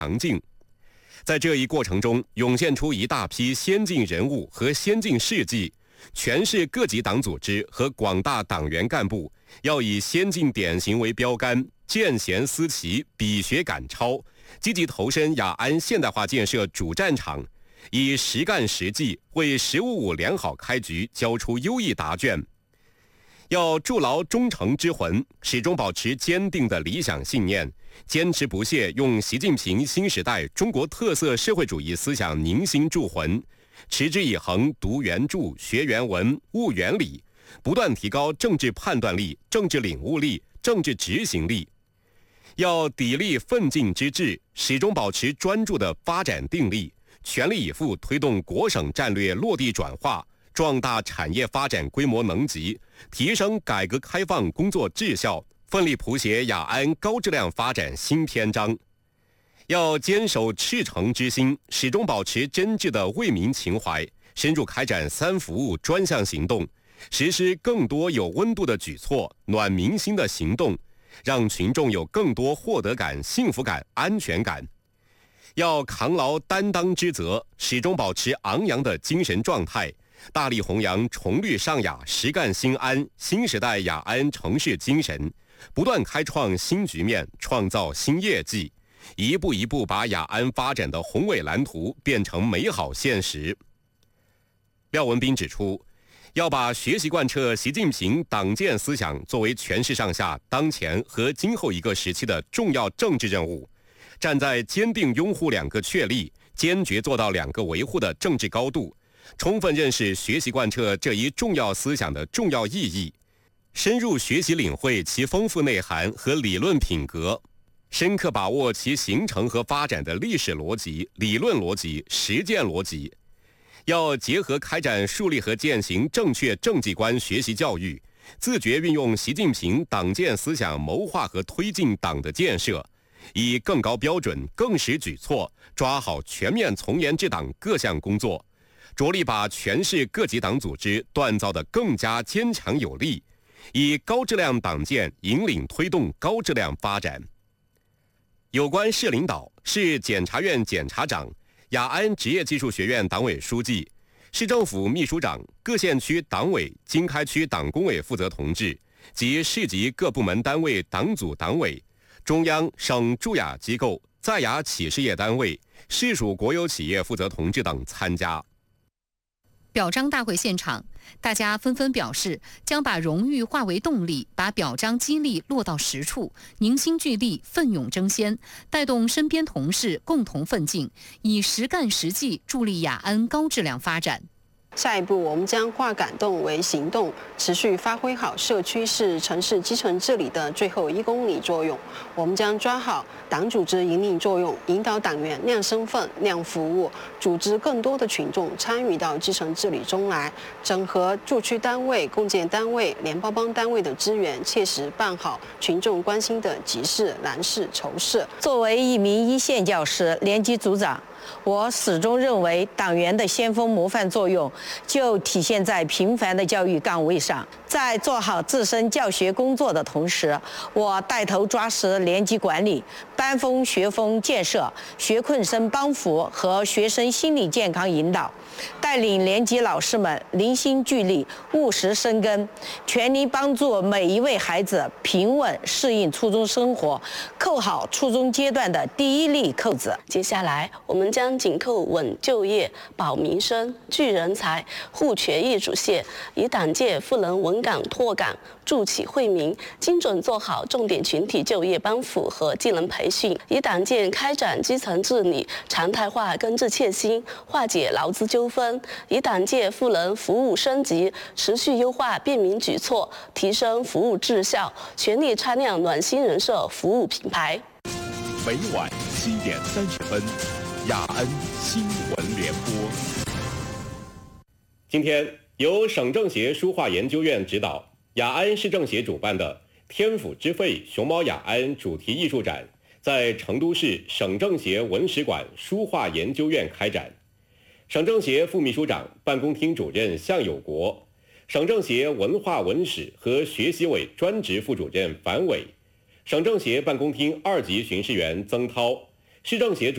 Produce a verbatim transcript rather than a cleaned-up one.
强劲。在这一过程中，涌现出一大批先进人物和先进事迹，全市各级党组织和广大党员干部要以先进典型为标杆，见贤思齐，比学赶超，积极投身雅安现代化建设主战场，以实干实际为“十五五”良好开局交出优异答卷。要筑牢忠诚之魂，始终保持坚定的理想信念，坚持不懈用习近平新时代中国特色社会主义思想凝心铸魂，持之以恒读原著、学原文、悟原理，不断提高政治判断力、政治领悟力、政治执行力。要砥砺奋进之志，始终保持专注的发展定力，全力以赴推动国省战略落地转化，壮大产业发展规模能级，提升改革开放工作质效，奋力谱写雅安高质量发展新篇章。要坚守赤诚之心，始终保持真挚的为民情怀，深入开展三服务专项行动，实施更多有温度的举措，暖民心的行动，让群众有更多获得感、幸福感、安全感。要扛牢担当之责，始终保持昂扬的精神状态，大力弘扬崇律尚雅、实干兴安新时代雅安城市精神，不断开创新局面，创造新业绩，一步一步把雅安发展的宏伟蓝图变成美好现实。廖文斌指出，要把学习贯彻习近平党建思想作为全市上下当前和今后一个时期的重要政治任务，站在坚定拥护两个确立、坚决做到两个维护的政治高度，充分认识学习贯彻这一重要思想的重要意义，深入学习领会其丰富内涵和理论品格，深刻把握其形成和发展的历史逻辑、理论逻辑、实践逻辑。要结合开展树立和践行正确政绩观学习教育，自觉运用习近平党建思想谋划和推进党的建设，以更高标准、更实举措抓好全面从严治党各项工作，着力把全市各级党组织锻造得更加坚强有力，以高质量党建引领推动高质量发展。有关市领导、市检察院检察长、雅安职业技术学院党委书记、市政府秘书长、各县区党委、经开区党工委负责同志及市级各部门单位党组党委、中央省驻雅机构、在雅企事业单位、市属国有企业负责同志等参加。 表彰大会现场，大家纷纷表示将把荣誉化为动力，把表彰激励落到实处，凝心聚力，奋勇争先，带动身边同事共同奋进，以实干实际助力雅安高质量发展。 下一步，我们将化感动为行动，持续发挥好社区市城市基层治理的最后一公里作用。我们将抓好党组织引领作用，引导党员亮身份、亮服务，组织更多的群众参与到基层治理中来，整合驻区单位、共建单位、联邦邦单位的资源，切实办好群众关心的急事、难事、愁事。 作为一名一线教师、联级组长，我始终认为党员的先锋模范作用就体现在频繁的教育岗位上。在做好自身教学工作的同时，我带头抓实联级管理、班风学风建设、学困生帮扶和学生心理健康引导，带领联级老师们凝心聚力、务实生根，全力帮助每一位孩子平稳适应初中生活，扣好初中阶段的第一粒扣子。 接下来，我们将紧扣稳就业、保民生、聚人才、护权益主线，以党建赋能稳岗拓岗、助企惠民，精准做好重点群体就业帮扶和技能培训，以党建开展基层治理常态化根治切心，化解劳资纠纷，以党建赋能服务升级，持续优化便民举措，提升服务质效，全力擦亮暖心人社服务品牌。 每晚七点三十分，雅安新闻联播。 今天由省政协书画研究院指导，雅安市政协主办的“天府之肺，熊猫雅安”主题艺术展在成都市省政协文史馆书画研究院开展。省政协副秘书长、办公厅主任向有国，省政协文化文史和学习委专职副主任樊伟，省政协办公厅二级巡视员曾涛，市政协主